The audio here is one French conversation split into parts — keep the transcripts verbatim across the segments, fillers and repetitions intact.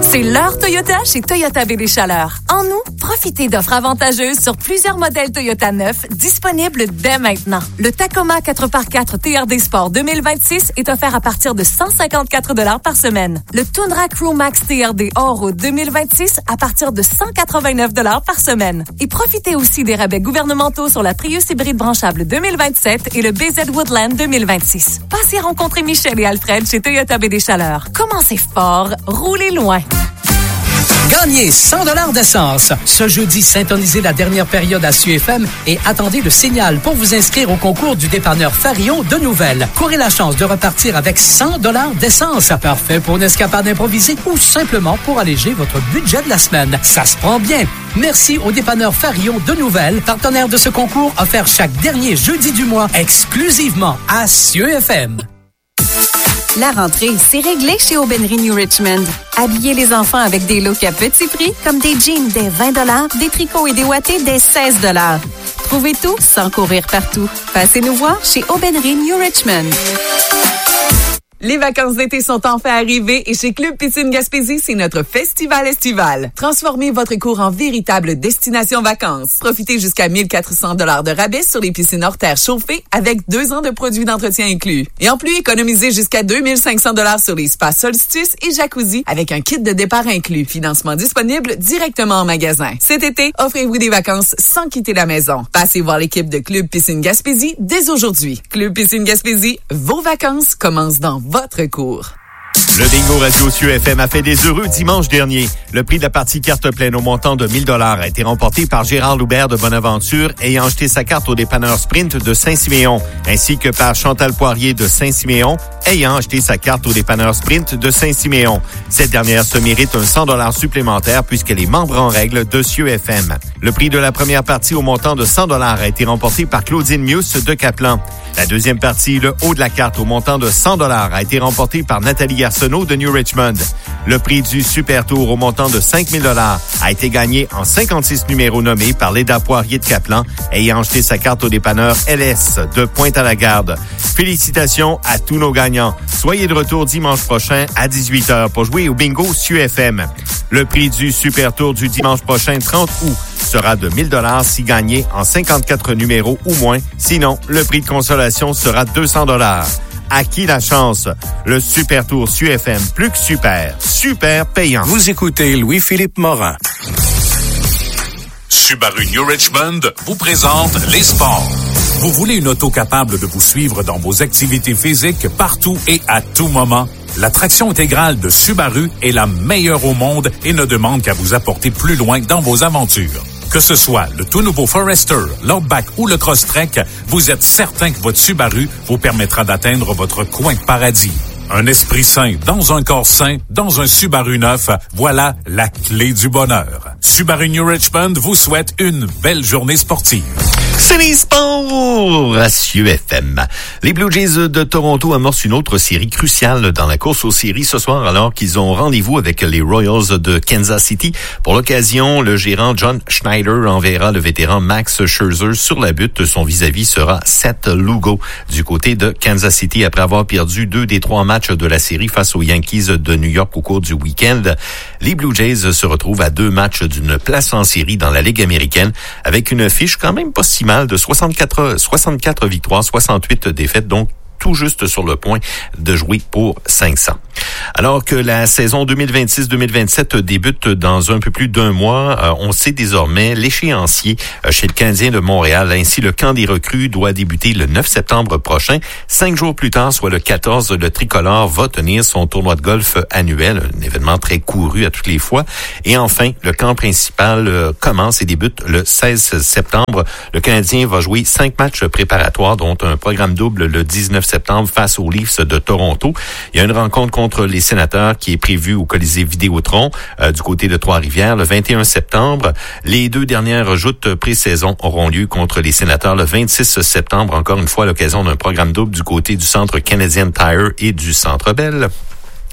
C'est l'heure Toyota chez Toyota Baie-des-Chaleurs. En août, profitez d'offres avantageuses sur plusieurs modèles Toyota neufs disponibles dès maintenant. Le Tacoma quatre par quatre T R D Sport deux mille vingt-six est offert à partir de cent cinquante-quatre dollars par semaine. Le Tundra Crew Max T R D Hors-Route deux mille vingt-six à partir de cent quatre-vingt-neuf dollars par semaine. Et profitez aussi des rabais gouvernementaux sur la Prius hybride branchable deux mille vingt-sept et le B Z Woodland deux mille vingt-six. Passez rencontrer Michel et Alfred chez Toyota Baie-des-Chaleurs. Commencez fort, roulez loin. Gagnez cent dollars d'essence. Ce jeudi, syntonisez la dernière période à S U F M et attendez le signal pour vous inscrire au concours du dépanneur Farion de Nouvelles. Courez la chance de repartir avec cent dollars d'essence. Parfait pour une escapade improvisée ou simplement pour alléger votre budget de la semaine. Ça se prend bien. Merci au dépanneur Farion de Nouvelles, partenaire de ce concours offert chaque dernier jeudi du mois, exclusivement à S U F M. La rentrée, c'est réglé chez Aubainerie New Richmond. Habillez les enfants avec des looks à petit prix, comme des jeans dès vingt dollars, des tricots et des ouatés dès seize dollars. Trouvez tout sans courir partout. Passez nous voir chez Aubainerie New Richmond. Les vacances d'été sont enfin arrivées et chez Club Piscine Gaspésie, c'est notre festival estival. Transformez votre cours en véritable destination vacances. Profitez jusqu'à mille quatre cents dollars de rabais sur les piscines hors terre chauffées avec deux ans de produits d'entretien inclus. Et en plus, économisez jusqu'à deux mille cinq cents dollars sur les spas Solstice et Jacuzzi avec un kit de départ inclus. Financement disponible directement en magasin. Cet été, offrez-vous des vacances sans quitter la maison. Passez voir l'équipe de Club Piscine Gaspésie dès aujourd'hui. Club Piscine Gaspésie, vos vacances commencent dans votre cours. Le bingo radio S U F M a fait des heureux dimanche dernier. Le prix de la partie carte pleine au montant de mille dollars a été remporté par Gérard Loubert de Bonaventure ayant acheté sa carte au dépanneur Sprint de Saint-Siméon, ainsi que par Chantal Poirier de Saint-Siméon ayant acheté sa carte au dépanneur Sprint de Saint-Siméon. Cette dernière se mérite un cent dollars supplémentaire puisqu'elle est membre en règle de S U F M. Le prix de la première partie au montant de cent dollars a été remporté par Claudine Mius de Caplan. La deuxième partie, le haut de la carte au montant de cent dollars, a été remporté par Nathalie Arsenault de New Richmond. Le prix du Super Tour au montant de cinq mille dollars a été gagné en cinquante-six numéros nommés par Léda Poirier de Caplan, ayant acheté sa carte au dépanneur L S de Pointe-à-la-Garde. Félicitations à tous nos gagnants. Soyez de retour dimanche prochain à dix-huit heures pour jouer au bingo S U F M. Le prix du Super Tour du dimanche prochain, trente août, sera de mille dollars si gagné en cinquante-quatre numéros ou moins. Sinon, le prix de consolation sera deux cents dollars. À qui la chance? Le Super Tour S U F M, plus que super, super payant. Vous écoutez Louis-Philippe Morin. Subaru New Richmond vous présente les sports. Vous voulez une auto capable de vous suivre dans vos activités physiques partout et à tout moment? La traction intégrale de Subaru est la meilleure au monde et ne demande qu'à vous apporter plus loin dans vos aventures. Que ce soit le tout nouveau Forester, l'Outback ou le Crosstrek, vous êtes certain que votre Subaru vous permettra d'atteindre votre coin de paradis. Un esprit sain dans un corps sain, dans un Subaru neuf, voilà la clé du bonheur. Subaru New Richmond vous souhaite une belle journée sportive. C'est les sports à S U F M. Les Blue Jays de Toronto amorcent une autre série cruciale dans la course aux séries ce soir alors qu'ils ont rendez-vous avec les Royals de Kansas City. Pour l'occasion, le gérant John Schneider enverra le vétéran Max Scherzer sur la butte. Son vis-à-vis sera Seth Lugo du côté de Kansas City après avoir perdu deux des trois matchs de la série face aux Yankees de New York au cours du week-end. Les Blue Jays se retrouvent à deux matchs d'une place en série dans la Ligue américaine avec une fiche quand même pas si mal de soixante-quatre, soixante-quatre victoires, soixante-huit défaites, donc tout juste sur le point de jouer pour cinq cents. Alors que la saison deux mille vingt-six deux mille vingt-sept débute dans un peu plus d'un mois, euh, on sait désormais l'échéancier euh, chez le Canadien de Montréal. Ainsi, le camp des recrues doit débuter le neuf septembre prochain. Cinq jours plus tard, soit le quatorze, le Tricolore va tenir son tournoi de golf annuel, un événement très couru à toutes les fois. Et enfin, le camp principal euh, commence et débute le seize septembre. Le Canadien va jouer cinq matchs préparatoires, dont un programme double le dix-neuf septembre face aux Leafs de Toronto. Il y a une rencontre contre les Sénateurs qui est prévue au Colisée Vidéotron euh, du côté de Trois-Rivières le vingt et un septembre. Les deux dernières joutes pré-saison auront lieu contre les Sénateurs le vingt-six septembre, encore une fois à l'occasion d'un programme double du côté du Centre Canadian Tire et du Centre Bell.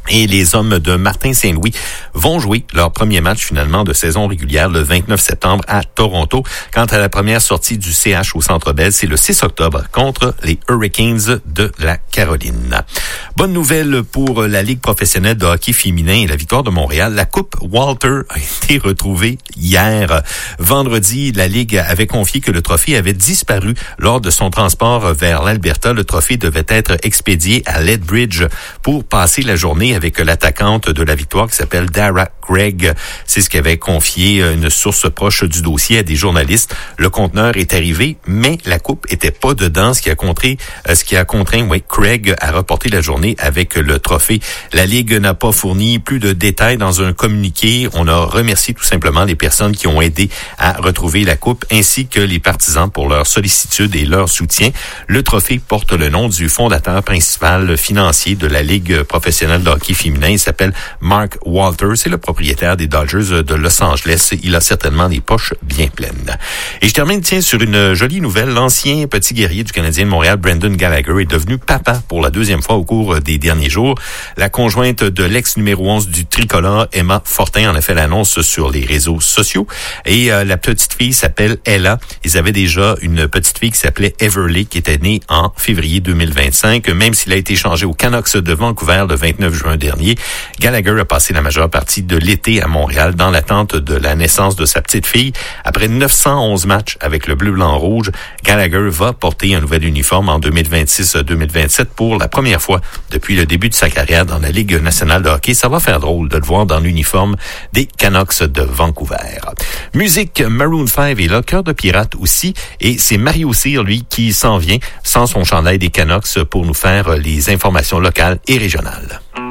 Et les hommes de Martin Saint-Louis vont jouer leur premier match finalement de saison régulière le vingt-neuf septembre à Toronto. Quant à la première sortie du C H au Centre Bell, c'est le six octobre contre les Hurricanes de la Caroline. Bonne nouvelle pour la Ligue professionnelle de hockey féminin et la victoire de Montréal. La Coupe Walter a été retrouvée hier. Vendredi, la Ligue avait confié que le trophée avait disparu lors de son transport vers l'Alberta. Le trophée devait être expédié à Lethbridge pour passer la journée avec l'attaquante de la victoire qui s'appelle Dara Craig. C'est ce qu'avait confié une source proche du dossier à des journalistes. Le conteneur est arrivé, mais la coupe était pas dedans, ce qui a contraint, ce qui a contraint oui, Craig à reporter la journée avec le trophée. La Ligue n'a pas fourni plus de détails dans un communiqué. On a remercié tout simplement les personnes qui ont aidé à retrouver la coupe, ainsi que les partisans pour leur sollicitude et leur soutien. Le trophée porte le nom du fondateur principal financier de la Ligue professionnelle de hockey féminin. Il s'appelle Mark Walter. C'est le propriétaire des Dodgers de Los Angeles. Il a certainement les poches bien pleines. Et je termine, tiens, sur une jolie nouvelle. L'ancien petit guerrier du Canadien de Montréal, Brendan Gallagher, est devenu papa pour la deuxième fois au cours des derniers jours. La conjointe de l'ex numéro onze du tricolore, Emma Fortin, en a fait l'annonce sur les réseaux sociaux. Et euh, la petite fille s'appelle Ella. Ils avaient déjà une petite fille qui s'appelait Everly, qui était née en février deux mille vingt-cinq. Même s'il a été changé aux Canucks de Vancouver le vingt-neuf juin dernier, Gallagher a passé la majeure partie de l'été à Montréal dans l'attente de la naissance de sa petite fille. Après neuf cent onze matchs avec le bleu-blanc-rouge, Gallagher va porter un nouvel uniforme en deux mille vingt-six deux mille vingt-sept pour la première fois depuis le début de sa carrière dans la Ligue nationale de hockey. Ça va faire drôle de le voir dans l'uniforme des Canucks de Vancouver. Musique, Maroon cinq est là, Cœur de pirate aussi, et c'est Mario Cyr, lui, qui s'en vient sans son chandail des Canucks pour nous faire les informations locales et régionales.